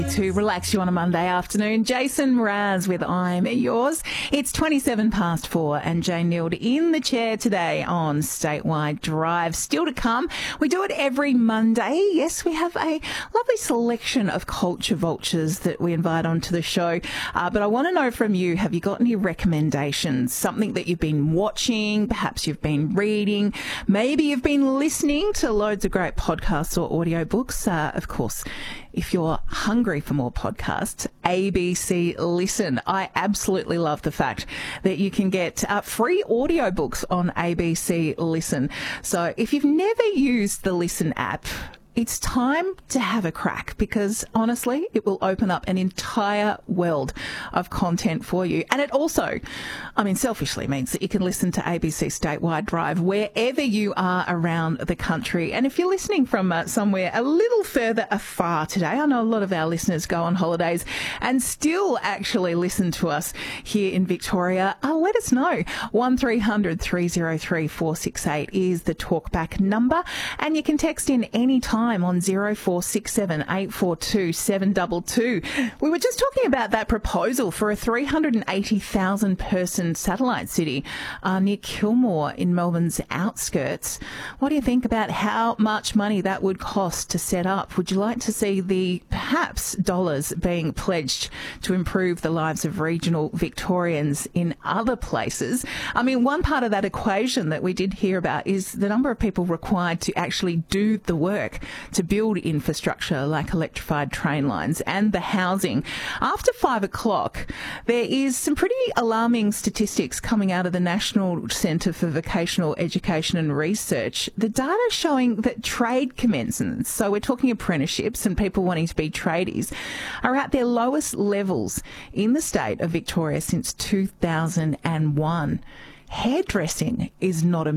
To relax you on a Monday afternoon. Jason Mraz with I'm Yours. It's 4 and Jane Neild in the chair today on Statewide Drive. Still to come, we do it every Monday. Yes, we have a lovely selection of culture vultures that we invite onto the show. But I want to know from you, have you got any recommendations? Something that you've been watching, perhaps you've been reading, maybe you've been listening to loads of great podcasts or audiobooks. Of course, if you're hungry for more podcasts, ABC Listen. I absolutely love the fact that you can get free audiobooks on ABC Listen. So if you've never used the Listen app, it's time to have a crack because, honestly, it will open up an entire world of content for you. And it also, selfishly means that you can listen to ABC Statewide Drive wherever you are around the country. And if you're listening from somewhere a little further afar today, I know a lot of our listeners go on holidays and still actually listen to us here in Victoria, let us know. 1300 303 468 is the talkback number. And you can text in any time on 0467 842 722. We were just talking about that proposal for a 380,000 person satellite city near Kilmore in Melbourne's outskirts. What do you think about how much money that would cost to set up? Would you like to see the perhaps dollars being pledged to improve the lives of regional Victorians in other places? One part of that equation that we did hear about is the number of people required to actually do the work to build infrastructure like electrified train lines and the housing. After 5 o'clock, there is some pretty alarming statistics coming out of the National Centre for Vocational Education and Research. The data showing that trade commencements, so we're talking apprenticeships and people wanting to be tradies, are at their lowest levels in the state of Victoria since 2001. Hairdressing is not a